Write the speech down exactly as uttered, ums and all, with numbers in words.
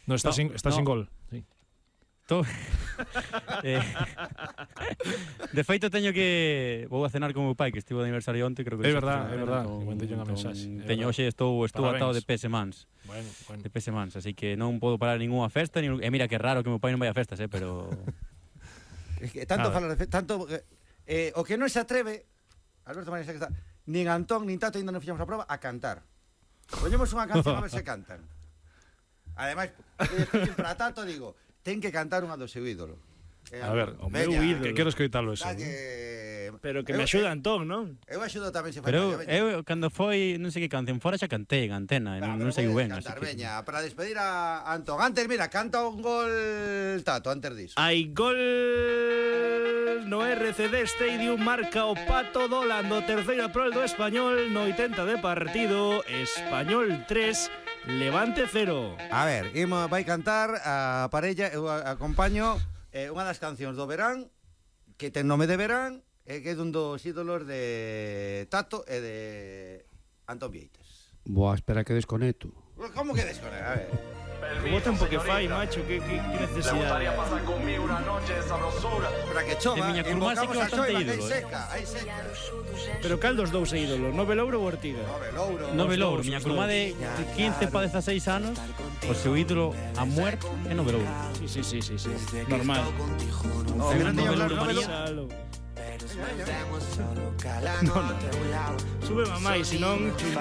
No, está, No, sin, está no. sin gol. Sí. To... eh, de feito teño que vou a cenar con o meu pai que estivo de aniversario onte, creo que É dixo verdad, que é era, verdad, entón- mandei unha mensaxe, é Teño verdad. hoxe estou estou Parabéns. atado de pés e mans, Bueno, bueno. de pés e mans, así que non podo parar ningunha festa, nin... e mira que raro que meu pai non vai a festas, eh, pero Es que tanto Nada. falar de fe- tanto eh, o que non se atreve Alberto María que está, nin Antón nin Tato ainda non fixamos a prova a cantar. Poñemos unha canción a ver se cantan. Ademais, para Tato digo, ten que cantar unha do seu ídolo. Eh, A ver, o meu veña, ídolo. Que quero escoitalo eso. dalle- Pero que Eu- me axuda Antón, non? Eu axudo tamén se fai. pero falla, veña. eu cando foi, non sei que canción fora xa cantei en antena, Va, non, pero non sei podes ben, así cantar, que veña, para despedir a Antón. Antes, mira, canta un gol Tato, antes diso. Hai gol no R C D Stadium, marca o Pato Dolan do terceira prol do Español no oitenta de partido. Español tres, Levante cero. A ver, imo, vai cantar a parella, eu a- acompaño eh, unha das cancións do verán que ten nome de verán e que é dun dos ídolos de Tato e de Antón Vieites. Boa, espera que desconecto. Como que desconecta? A ver. Como tempo que fai, macho, que, que, que necesidade. Para que chova, De miña curmá sí que invocamos a bastante choiva, que hai ídolo, eh. seca, hai seca. Pero cal dos dous é ídolo? Nove Louro ou Ortiga? Nove louro. no Os velouro, dous, miña os curma dous. de quince para dezaseis anos, o seu ídolo a muerte é no velouro. Sí, sí, sí, sí, sí. Normal. No, que non teño claro, Nove nove Louro. Salo. No, no. Sube mamá, e senón